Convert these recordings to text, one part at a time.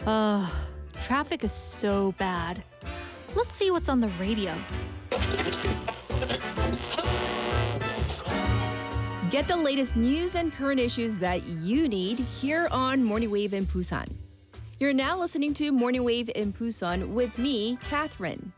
Traffic is so bad. Let's see what's on the radio. Get the latest news and current issues that you need here on Morning Wave in Busan. You're now listening to Morning Wave in Busan with me, Catherine.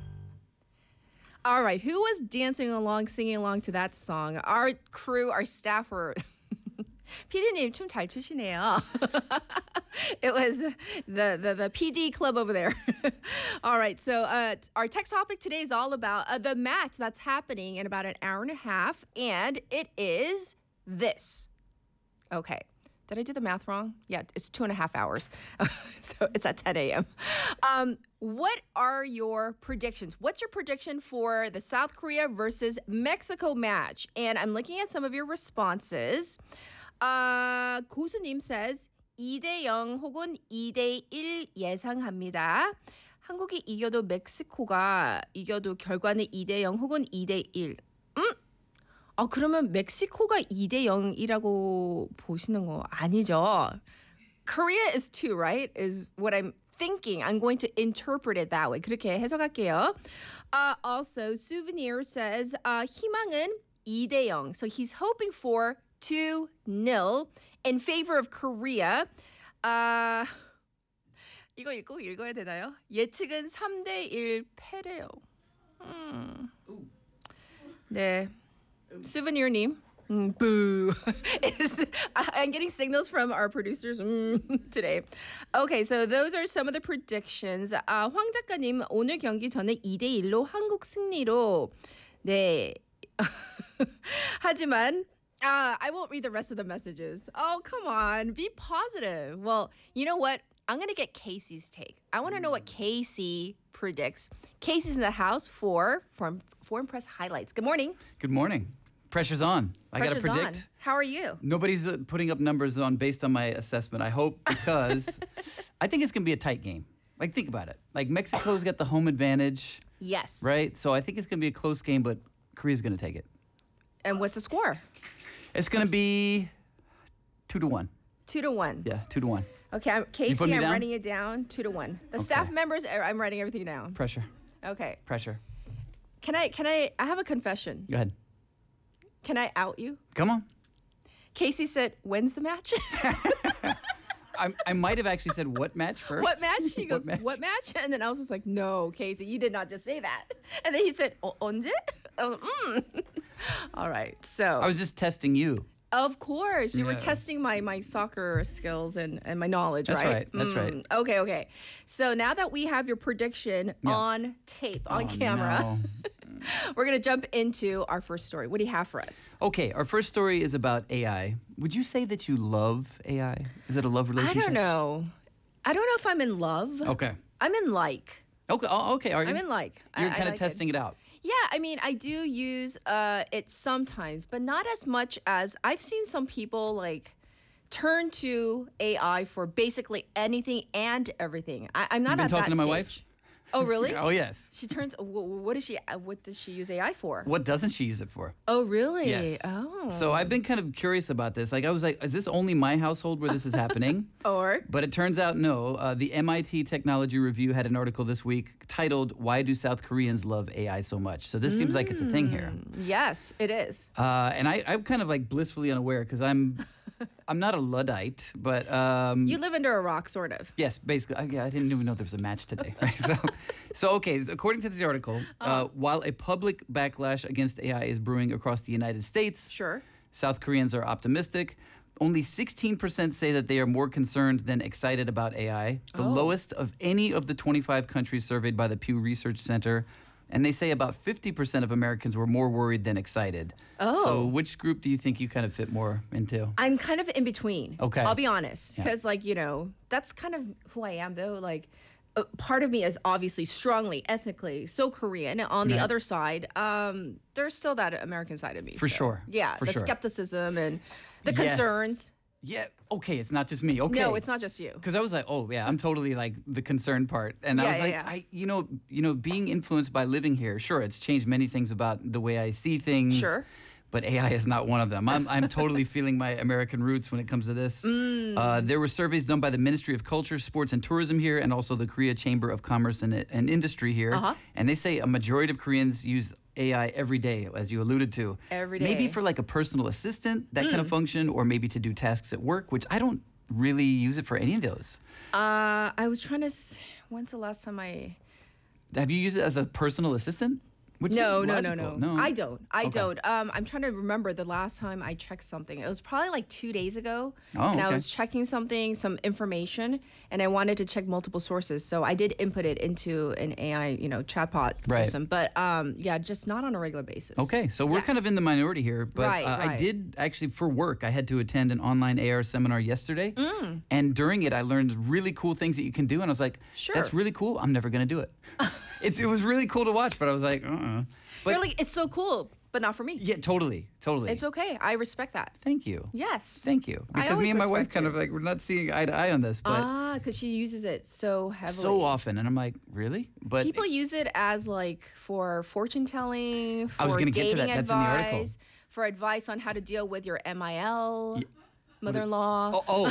All right, who was dancing along, singing along to that song? Our crew, our staff were... PD님 춤 잘 추시네요. It was the PD club over there. All right, so our text topic today is all about the match that's happening in about an hour and a half, and it is this. Okay. Did I do the math wrong? Yeah, it's 2.5 hours. So it's at 10 a.m. What are your predictions? What's your prediction for the South Korea versus Mexico match? And I'm looking at some of your responses. 고수님 says 2대0 혹은 2대1 예상합니다. 한국이 이겨도 멕시코가 이겨도 결과는 2대0 혹은 2대1. 그러면 멕시코가 2대0이라고 보시는 거 아니죠? Korea is 2, right? Is what I'm thinking. I'm going to interpret it that way. 그렇게 해석할게요. Also, Souvenir says 희망은 2대0. So he's hoping for 2-0 in favor of Korea. 이거 꼭 읽어야 되나요? 예측은 3대1 패래요. 네. Souvenir님. Boo. I'm getting signals from our producers today. Okay, so those are some of the predictions. 황 작가님, 오늘 경기 저는 2대1로 한국 승리로. 네. 하지만 I won't read the rest of the messages. Oh, come on. Be positive. Well, you know what? I'm going to get Casey's take. I want to know what Casey predicts. Casey's in the house for Foreign Press Highlights. Good morning. Good morning. Pressure's on. I got to predict. On. How are you? Nobody's putting up numbers based on my assessment. I hope, because I think it's going to be a tight game. Like, think about it. Like, Mexico's got the home advantage. Yes. Right? So I think it's going to be a close game, but Korea's going to take it. And what's the score? It's going to be 2-1. 2-1. Yeah, 2-1. Okay, Casey, I'm down? writing it down. 2-1. The staff members, I'm writing everything down. Pressure. Okay. Pressure. Can I have a confession. Go ahead. Can I out you? Come on. Casey said, when's the match? I might have actually said what match first. What match? He goes, what match? And then I was just like, no, Casey, you did not just say that. And then he said, 언제? I was like, All right, so. I was just testing you. Of course. You were testing my soccer skills and my knowledge, right? That's right. Okay. So now that we have your prediction on tape, on camera, no. we're going to jump into our first story. What do you have for us? Okay, our first story is about AI. Would you say that you love AI? Is it a love relationship? I don't know if I'm in love. Okay. I'm in like. Okay. Okay. Are you? I'm in like. You're kind of like testing it out. Yeah, I mean, I do use it sometimes, but not as much as I've seen some people like turn to AI for basically anything and everything. I'm not You've been at talking that to my stage. wife? Oh, really? Oh, yes. She turns. What does she use AI for? What doesn't she use it for? Oh, really? Yes. Oh. So I've been kind of curious about this. Like, I was like, is this only my household where this is happening? Or? But it turns out no. The MIT Technology Review had an article this week titled, "Why Do South Koreans Love AI So Much?" So this seems like it's a thing here. Yes, it is. And I'm kind of like blissfully unaware because I'm not a Luddite, but... You live under a rock, sort of. Yes, basically. I didn't even know there was a match today. Right? So okay, according to this article, while a public backlash against AI is brewing across the United States, Sure. South Koreans are optimistic. Only 16% say that they are more concerned than excited about AI, the lowest of any of the 25 countries surveyed by the Pew Research Center. And they say about 50% of Americans were more worried than excited. Oh. So which group do you think you kind of fit more into? I'm kind of in between. Okay. I'll be honest. Because, that's kind of who I am, though. Like, part of me is obviously strongly, ethnically, so Korean. On the other side, there's still that American side of me. For sure. Yeah, For the sure. skepticism and the Yes. concerns. Yeah, okay, it's not just me. Okay. No, it's not just you. Because I was like, oh yeah, I'm totally like the concerned part, and I Yeah, was like, yeah. being influenced by living here. Sure, it's changed many things about the way I see things. Sure. but AI is not one of them. I'm totally feeling my American roots when it comes to this. There were surveys done by the Ministry of Culture, Sports, and Tourism here, and also the Korea Chamber of Commerce and Industry here. And they say a majority of Koreans use AI every day, as you alluded to. Every day. Maybe for like a personal assistant, that kind of function, or maybe to do tasks at work, which I don't really use it for any of those. I was trying to. When's the last time Have you used it as a personal assistant? Which No, seems no, logical. no. I don't. Okay. Don't. I'm trying to remember the last time I checked something. It was probably like 2 days ago. Oh, and I okay. was checking something, some information, and I wanted to check multiple sources. So I did input it into an AI, chatbot Right. system. But yeah, just not on a regular basis. Okay, so we're kind of in the minority here, but Right, I right. did actually, for work, I had to attend an online AR seminar yesterday, Mm. and during it, I learned really cool things that you can do, and I was like, Sure. that's really cool. I'm never gonna do it. It was really cool to watch, but I was like, But You're like, it's so cool, but not for me. yeah, totally. It's okay. I respect that. Thank you. Yes. Thank you. I Because me always and my wife respect kind you. of like, we're not seeing eye to eye on this, but Because she uses it so heavily. so often, and I'm like, really? But People use it as like for fortune telling, for I was gonna get to dating that. That's in the article. advice, for advice on how to deal with your MIL, mother-in-law. oh,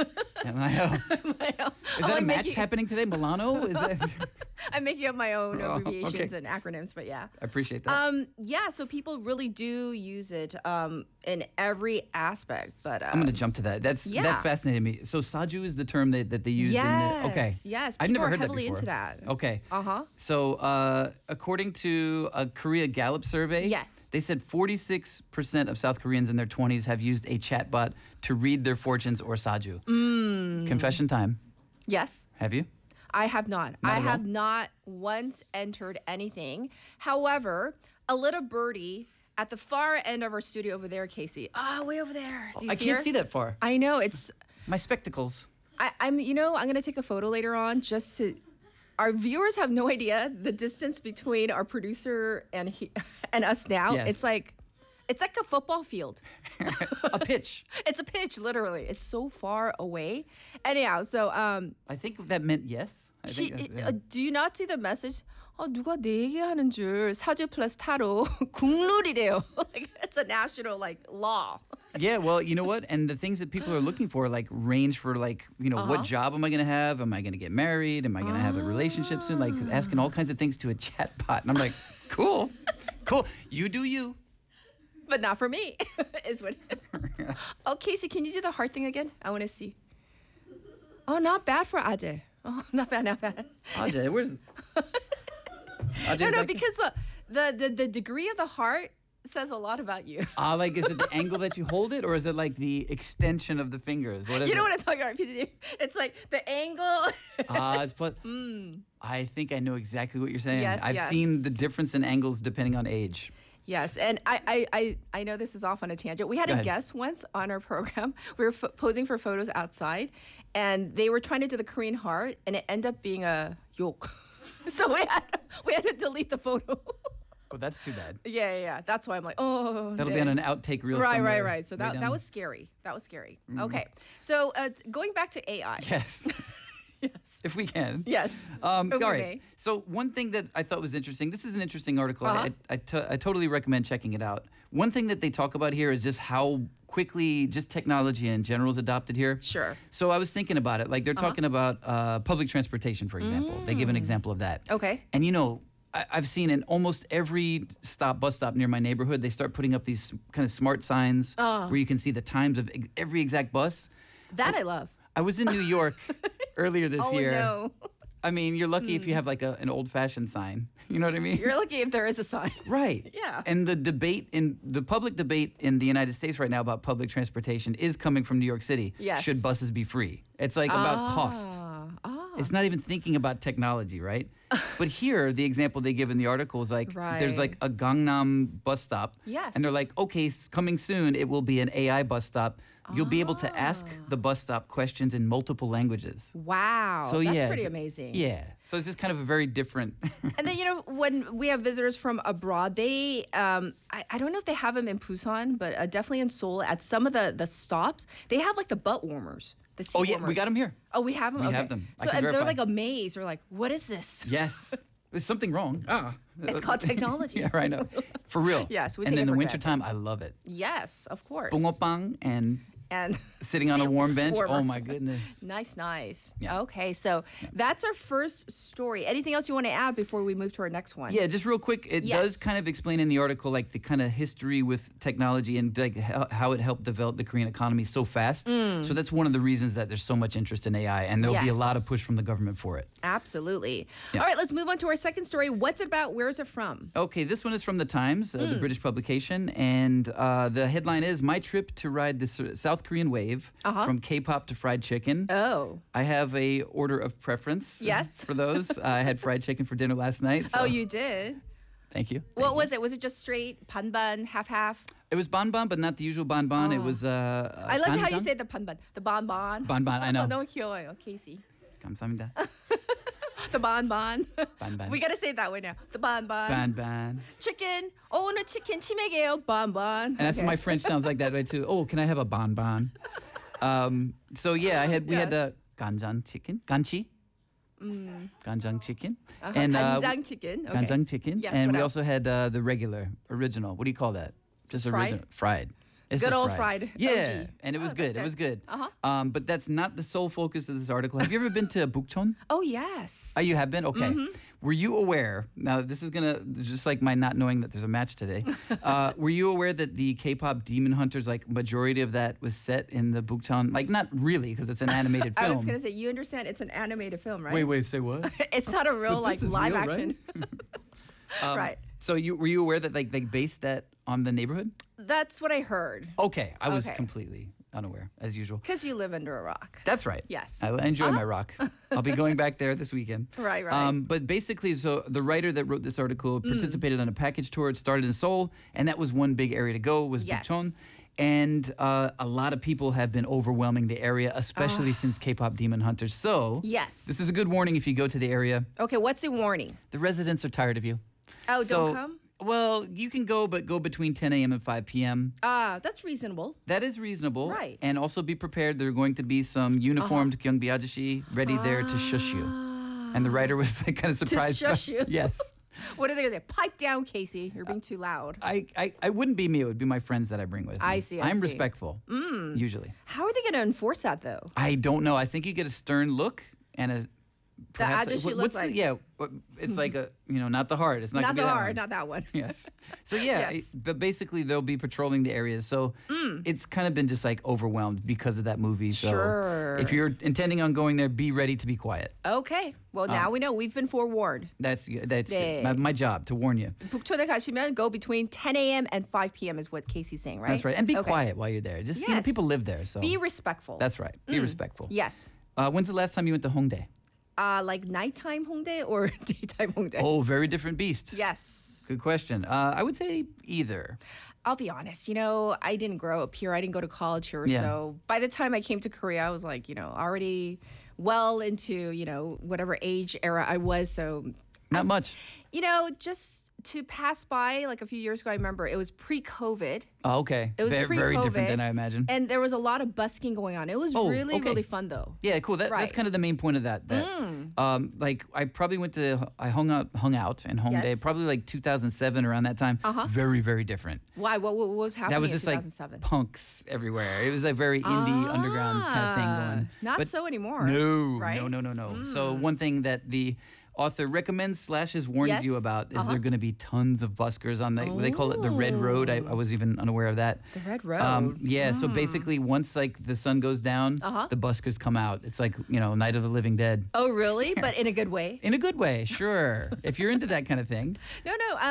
MIL. Is that a match happening today, Milano? Is that? I'm making up my own Oh, abbreviations okay. and acronyms, but yeah. I appreciate that. Yeah, so people really do use it in every aspect. But I'm going to jump to that. That Yeah. fascinated me. So saju is the term that they use in the okay. yes, I've people never are heard heavily that before. into that. Okay. Uh-huh. So according to a Korea Gallup survey, Yes. they said 46% of South Koreans in their 20s have used a chatbot to read their fortunes or saju. Confession time. Yes. Have you? I have not. Not I at have all? not once entered anything. However, a little birdie at the far end of our studio over there, Casey. Way over there. Do you I see can't her? see that far. I know it's. My spectacles. I'm gonna take a photo later on just to. Our viewers have no idea the distance between our producer and and us now. Yes. It's like a football field. A pitch. It's a pitch, literally. It's so far away. Anyhow, so I think that meant yes. I she, think that- yeah. do you not see the message? 누가 내 얘기하는 줄 사주 플러스 타로 국룰이래요. Like it's a national law. Yeah, well, you know what? And the things that people are looking for, like, range for, like, what job am I going to have? Am I going to get married? Am I going to have a relationship soon? Like, asking all kinds of things to a chatbot. And I'm like, cool. Cool. You do you. But not for me, is what. Oh, Casey, can you do the heart thing again? I want to see. Oh, not bad for Ajay. Oh, not bad, not bad. Ajay, where's... Ajay, No, back- because the degree of the heart says a lot about you. like, is it the angle that you hold it, or is it, like, the extension of the fingers? What is You know it? what I'm talking about, PDD? It's like the angle. It's plus... I think I know exactly what you're saying. Yes, I've yes. seen the difference in angles depending on age. Yes, and I know this is off on a tangent. We had Go a ahead. guest once on our program. We were posing for photos outside, and they were trying to do the Korean heart, and it ended up being a yok. So we had to delete the photo. Oh, that's too bad. Yeah. That's why I'm like, oh. That'll be on an outtake reel Right. somewhere. So way that down- was scary. That was scary. Okay. So going back to AI. Yes. Yes. If we can. Yes. All If we right. may. So one thing that I thought was interesting. This is an interesting article. Uh-huh. I totally recommend checking it out. One thing that they talk about here is just how quickly just technology in general is adopted here. Sure. So I was thinking about it. Like they're talking about public transportation, for example. They give an example of that. Okay. And I've seen in almost every bus stop near my neighborhood, they start putting up these kind of smart signs where you can see the times of every exact bus. That I love. I was in New York earlier this year. No. I mean, you're lucky if you have like an old-fashioned sign. You know what I mean? You're lucky if there is a sign. Right. Yeah. And the public debate in the United States right now about public transportation is coming from New York City. Yes. Should buses be free? It's like about cost. It's not even thinking about technology, right? But here, the example they give in the article is like, there's like a Gangnam bus stop. Yes. And they're like, okay, coming soon, it will be an AI bus stop. You'll be able to ask the bus stop questions in multiple languages. Wow. So that's yeah, pretty amazing. Yeah. So it's just kind of a very different. And then, when we have visitors from abroad, they, I don't know if they have them in Busan, but definitely in Seoul, at some of the stops, they have like the butt warmers, the seat Oh yeah, warmers. we got them here. Oh, we have them? We Okay. have them. I So can and they're verify. like amazed. They're like, what is this? Yes. There's something wrong. It's called technology. Yeah, right. No, for real. Yes, we and take in it the for wintertime, I love it. Yes, of course. Bungeoppang and And sitting on a warm bench. warmer. Oh my goodness. Nice. Yeah. Okay, so that's our first story. Anything else you want to add before we move to our next one? Yeah, just real quick, it Yes. does kind of explain in the article like the kind of history with technology and like how it helped develop the Korean economy so fast. So that's one of the reasons that there's so much interest in AI, and there'll be a lot of Yes. push from the government for it. Absolutely. Yeah. All right, let's move on to our second story. What's it about? Where is it from? Okay, this one is from the Times, the British publication, and the headline is "My Trip to Ride the South Korean Wave from K-pop to fried chicken." Oh. I have a order of preference. Yes. For those, I had fried chicken for dinner last night. So Oh, you did? Thank you. What was it? Was it just straight 반반, half? It was bonbon, but not the usual bonbon. It was I like how you ganjang? say the 반반. The bonbon. Bonbon, I know. 너무 귀여워요, Casey. 감사합니다. The bonbon. Bonbon. We got to say it that way now. The bonbon. Bonbon. Chicken. 오늘 치킨 치맥이에요. bonbon. And that's Okay. my French sounds like that way too. Oh, can I have a bonbon? So yeah, we had Yes. ganjang chicken, ganchi, ganjang chicken, And and 간장 chicken. Okay. ganjang chicken, Yes, and what we else? also had the regular, original. What do you call that? Just Fried? original, fried. It's Good just old fried, Yeah, OG. and it was Oh, that's good. It was good. good. But that's not the sole focus of this article. Have you ever been to Bukchon? Oh, yes. Oh, you have been? Okay. Mm-hmm. Were you aware? Now, this is going to, just like my not knowing that there's a match today. Were you aware that the K pop Demon Hunters, like, majority of that was set in the Bukchon? Like, not really, because it's an animated film. I was going to say, you understand it's an animated film, right? Wait, say what? It's not a real, But like, this is live real, right? action. Right. So, were you aware that, like, they based that on the neighborhood? That's what I heard. Okay. I was Okay. completely unaware, as usual. Because you live under a rock. That's right. Yes. I enjoy my rock. I'll be going back there this weekend. Right, right. But basically, so the writer that wrote this article participated on a package tour. It started in Seoul, and that was one big area to go, was Yes. Bukchon. And a lot of people have been overwhelming the area, especially since K-pop Demon Hunters. So Yes. this is a good warning if you go to the area. Okay, what's the warning? The residents are tired of you. Oh, So- don't come? Well, you can go, but go between 10 a.m. and 5 p.m. That's reasonable. That is reasonable. Right. And also be prepared. There are going to be some uniformed Gyeongbi ajashi ready there to shush you. And the writer was like, kind of surprised. shush you? Yes. What are they going to say? Pipe down, Casey. You're being too loud. I wouldn't be me. It would be my friends that I bring with me. I see, I I'm see. respectful, usually. How are they going to enforce that, though? I don't know. I think you get a stern look and a... perhaps ajashi look what's like- it's like a, not the heart. It's not, Not gonna be the that hard, one. not that one. Yes. So yeah, Yes. but basically they'll be patrolling the areas. So it's kind of been just like overwhelmed because of that movie. So Sure. if you're intending on going there, be ready to be quiet. Okay. Well, now we know. We've been forewarned. That's 네. my job to warn you. 북촌에 가시면 go between 10 a.m. and 5 p.m. is what Casey's saying, right? That's right. And be Okay. quiet while you're there. Just Yes. people live there. So Be respectful. that's right. Be respectful. Yes. When's the last time you went to Hongdae? Like nighttime Hongdae or daytime Hongdae? Oh, very different beast. Yes. Good question. I would say either. I'll be honest, I didn't grow up here. I didn't go to college here. Yeah. So by the time I came to Korea, I was like, already well into, whatever age era I was. So, Not much. just to pass by, like a few years ago, I remember it was pre-COVID. Oh, okay. It was very, very different pre-COVID, than I imagine. And there was a lot of busking going on. It was Oh, really, okay. really fun, though. Yeah, cool. That's Right. kind of the main point of that. Like I probably I hung out in Hongdae Yes. probably like 2007 around that time. Very, very different. Why? What was happening That was in just like 2007? punks everywhere. It was like very indie underground kind of thing going. Not But so anymore. No, right? no. So one thing that the author recommends / warns Yes. you about is there are going to be tons of buskers on they call it the Red Road. I was even unaware of that. The Red Road. Yeah, so basically once like the sun goes down, the buskers come out. It's like, Night of the Living Dead. Oh, really? But in a good way? In a good way, sure. If you're into that kind of thing. No.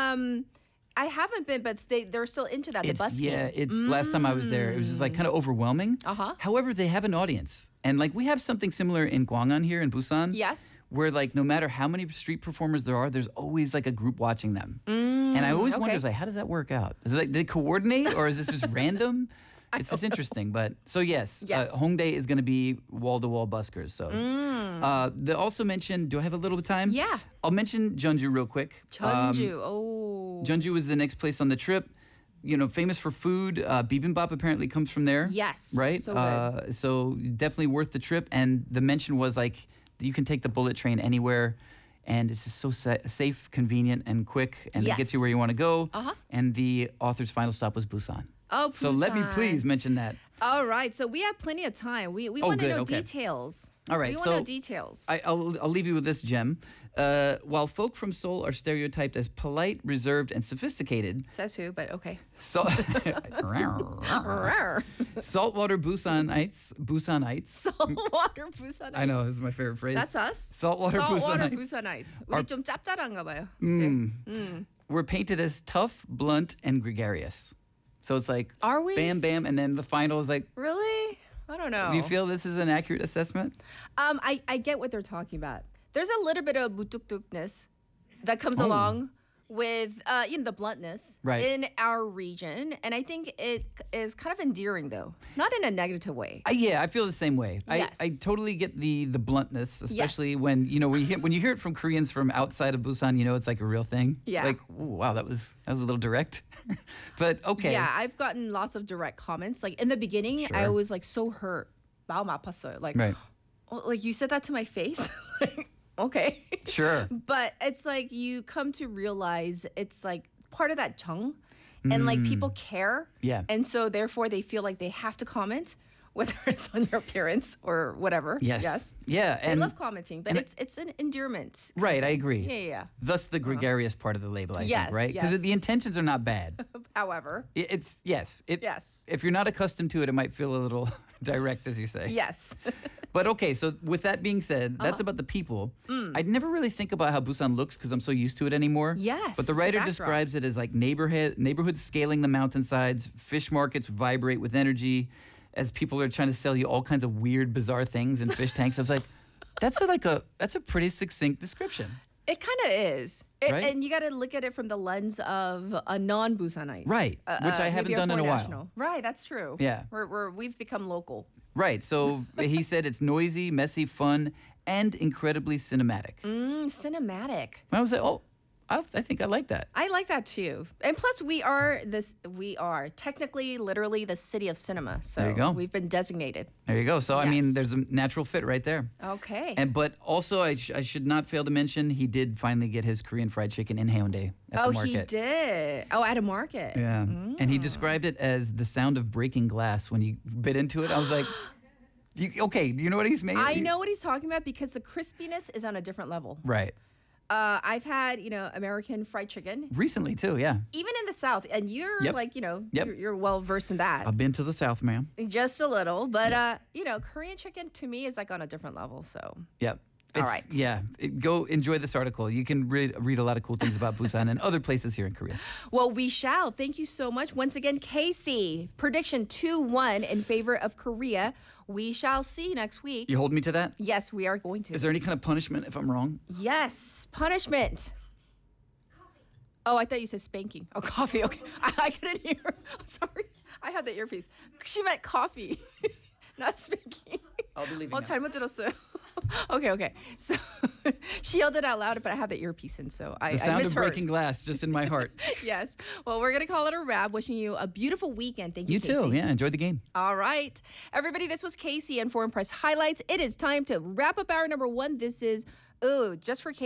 I haven't been, but they're still into that. The busking. It's last time I was there, it was just like kind of overwhelming. However, they have an audience. And like we have something similar in Gwangan here in Busan. Yes. Where like no matter how many street performers there are, there's always like a group watching them. And I always wonder, okay. like, how does that work out? Is it like they coordinate or is this just random? It's just interesting. But so yes, Yes. Hongdae is going to be wall-to-wall buskers. So they also mentioned, do I have a little bit of time? Yeah. I'll mention Jeonju real quick. Jeonju. Jeonju is the next place on the trip. Famous for food. Bibimbap apparently comes from there. Yes, Right? so good. So definitely worth the trip. And the mention was like, you can take the bullet train anywhere and it's just so safe, convenient, and quick, and it gets you where you want to go. And the author's final stop was Busan. Oh, Busan. So let me please mention that. All right, so we have plenty of time. We want to good, know okay. details. All right, we want so to know details. I'll leave you with this gem. While folk from Seoul are stereotyped as polite, reserved, and sophisticated, Says who, but okay. saltwater Busanites. Saltwater Busanites. I know, this is my favorite phrase. That's us. Saltwater Busanites. Busanites. 우리 좀 짭짤한가 봐요. We're painted as tough, blunt, and gregarious. So it's like, Are we? bam, bam, and then the final is like, Really? I don't know. do you feel this is an accurate assessment? I get what they're talking about. There's a little bit of mutuktukness that comes along with the bluntness Right. in our region, and I think it is kind of endearing, though, not in a negative way. Yeah, I feel the same way. Yes. I totally get the bluntness, especially Yes. when when you hear it from Koreans from outside of Busan, it's like a real thing. Yeah. Like, ooh, wow, that was a little direct. But okay. Yeah, I've gotten lots of direct comments. Like in the beginning, I Sure. was like so hurt. 마음 아팠어요. Like, Right. oh, like you said that to my face. Like, okay. Sure. But it's like you come to realize it's like part of that 정, and like people care. Yeah. And so therefore they feel like they have to comment, whether it's on your appearance or whatever. Yes. Yes. Yeah. I And love commenting, but it's an endearment. right, I agree. Yeah. Thus the gregarious part of the label, I Yes, think, right? Because yes. the intentions are not bad. However, It's yes. yes. If you're not accustomed to it, it might feel a little direct, as you say. Yes. But okay, so with that being said, that's Uh-huh. about the people. I'd never really think about how Busan looks because I'm so used to it anymore. Yes, But the it's a writer backdrop. describes it as like neighborhoods scaling the mountainsides, fish markets vibrate with energy as people are trying to sell you all kinds of weird, bizarre things in fish tanks. I was like, that's a pretty succinct description. It kind of is. Right? And you got to look at it from the lens of a non-Busanite. Right, which I haven't maybe done in a foreign while. national. Right, that's true. Yeah. We've become local. Right. So he said it's noisy, messy, fun, and incredibly cinematic. Cinematic. And I was like, oh, I think I like that. I like that too. And plus we are technically literally the city of cinema. So There you go. we've been designated. There you go. So I mean, Yes. there's a natural fit right there. Okay. But also, I should not fail to mention he did finally get his Korean fried chicken in Haeundae at the market. He did. Oh, at a market. Yeah, and he described it as the sound of breaking glass when you bit into it. I was like, okay, do you know what he's made? I know what he's talking about because the crispiness is on a different level. Right. I've had, American fried chicken, Recently too. Yeah, even in the South, and you're Yep. like, Yep. you're well versed in that. I've been to the South, ma'am. Just a little, but Korean chicken to me is like on a different level. So Yep. All right. Yeah. Go enjoy this article. You can read a lot of cool things about Busan and other places here in Korea. well, we shall. Thank you so much once again, Casey. Prediction 2-1 in favor of Korea. We shall see next week. You hold me to that? Yes, we are going to. Is there any kind of punishment if I'm wrong? Yes, punishment. Oh, I thought you said spanking. Oh, coffee. Okay, I couldn't hear. Sorry, I had the earpiece. She meant coffee, not spanking. I'll be leaving 어, now. 잘못 들었어요. Okay. So she yelled it out loud, but I had the earpiece in, so I The sound of misheard. breaking glass just in my heart. Yes. Well, we're gonna call it a wrap. Wishing you a beautiful weekend. Thank you, You Casey. too. Yeah. Enjoy the game. All right. Everybody, this was Casey and Foreign Press Highlights. It is time to wrap up hour number 1. This is, just for Casey.